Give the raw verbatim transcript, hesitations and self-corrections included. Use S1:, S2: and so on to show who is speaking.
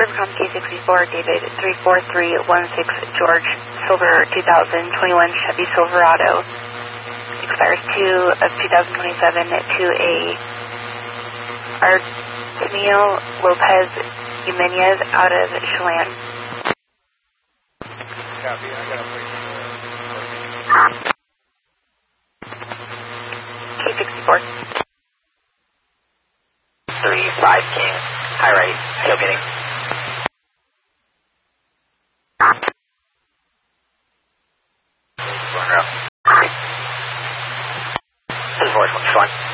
S1: Rivercom K sixty-four, David three four three one six, George, Silver two thousand twenty-one Chevy Silverado, expires two of two thousand twenty-seven to a Artemio Lopez Jimenez out of Chelan.
S2: Copy, I got a place.
S1: K sixty-four.
S3: three five King, high right, tailgating. One row. This is voice one, one.